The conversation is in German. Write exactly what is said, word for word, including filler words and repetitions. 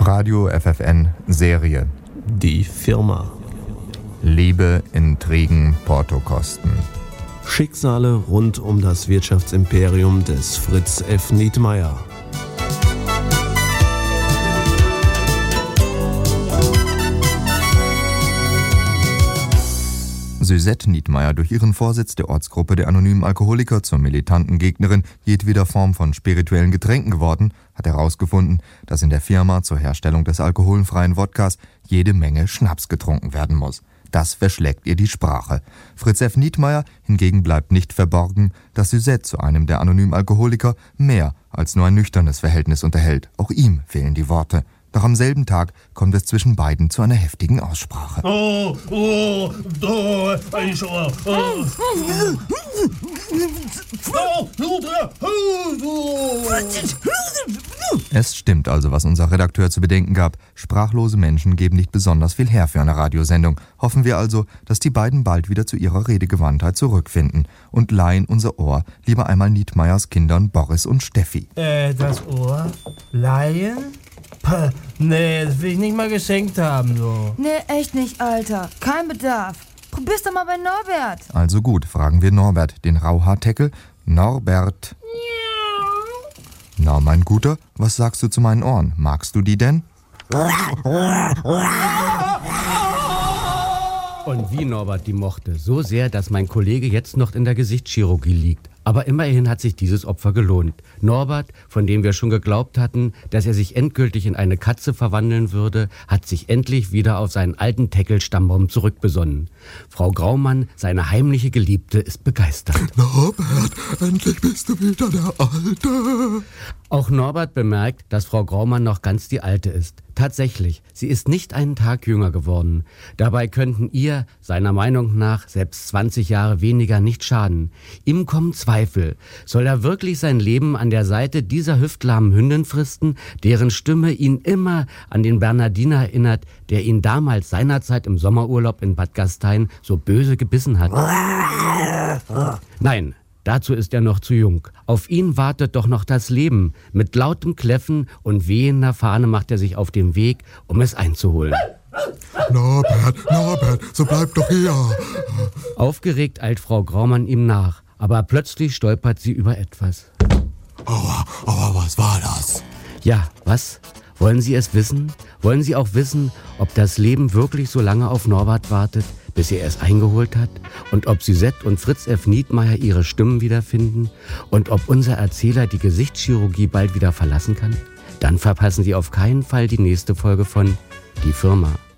Radio F F N Serie. Die Firma. Liebe, Intrigen, Portokosten. Schicksale rund um das Wirtschaftsimperium des Fritz F. Nietmeyer. Suzette Nietmeyer, durch ihren Vorsitz der Ortsgruppe der anonymen Alkoholiker zur militanten Gegnerin jedweder Form von spirituellen Getränken geworden, hat herausgefunden, dass in der Firma zur Herstellung des alkoholfreien Wodkas jede Menge Schnaps getrunken werden muss. Das verschlägt ihr die Sprache. Fritz F. Nietmeyer hingegen bleibt nicht verborgen, dass Suzette zu einem der anonymen Alkoholiker mehr als nur ein nüchternes Verhältnis unterhält. Auch ihm fehlen die Worte. Doch am selben Tag kommt es zwischen beiden zu einer heftigen Aussprache. Oh, oh, oh, ich, oh, oh. Es stimmt also, was unser Redakteur zu bedenken gab. Sprachlose Menschen geben nicht besonders viel her für eine Radiosendung. Hoffen wir also, dass die beiden bald wieder zu ihrer Redegewandtheit zurückfinden und leihen unser Ohr lieber einmal Nietmeyers Kindern Boris und Steffi. Äh, das Ohr? Leihen? Puh, nee, das will ich nicht mal geschenkt haben, so. Nee, echt nicht, Alter. Kein Bedarf. Probier's doch mal bei Norbert. Also gut, fragen wir Norbert, den Rauhaarteckel. Norbert. Na, mein Guter, was sagst du zu meinen Ohren? Magst du die denn? Und wie Norbert die mochte, so sehr, dass mein Kollege jetzt noch in der Gesichtschirurgie liegt. Aber immerhin hat sich dieses Opfer gelohnt. Norbert, von dem wir schon geglaubt hatten, dass er sich endgültig in eine Katze verwandeln würde, hat sich endlich wieder auf seinen alten Teckel-Stammbaum zurückbesonnen. Frau Graumann, seine heimliche Geliebte, ist begeistert. Norbert, endlich bist du wieder der Alte. Auch Norbert bemerkt, dass Frau Graumann noch ganz die Alte ist. Tatsächlich, sie ist nicht einen Tag jünger geworden. Dabei könnten ihr, seiner Meinung nach, selbst zwanzig Jahre weniger nicht schaden. Ihm kommen Zweifel. Soll er wirklich sein Leben an der Seite dieser hüftlahmen Hündin fristen, deren Stimme ihn immer an den Bernardiner erinnert, der ihn damals seinerzeit im Sommerurlaub in Bad Gastein so böse gebissen hat? Nein. Dazu ist er noch zu jung. Auf ihn wartet doch noch das Leben. Mit lautem Kläffen und wehender Fahne macht er sich auf den Weg, um es einzuholen. Norbert, Norbert, so bleib doch hier. Aufgeregt eilt Frau Graumann ihm nach, aber plötzlich stolpert sie über etwas. Aua, aua, was war das? Ja, was? Wollen Sie es wissen? Wollen Sie auch wissen, ob das Leben wirklich so lange auf Norbert wartet, bis er es eingeholt hat? Und ob Suzette und Fritz F. Nietmeyer ihre Stimmen wiederfinden? Und ob unser Erzähler die Gesichtschirurgie bald wieder verlassen kann? Dann verpassen Sie auf keinen Fall die nächste Folge von Die Firma.